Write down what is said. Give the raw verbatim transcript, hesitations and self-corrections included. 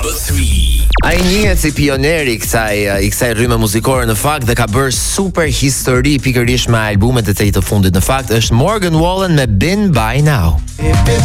Ai njihet si pioneri i kësaj i kësaj rrymë muzikore në fakt dhe ka bërë super histori pikërisht me albumet e tij të fundit. Në fakt është Morgan Wallen me Been By Now.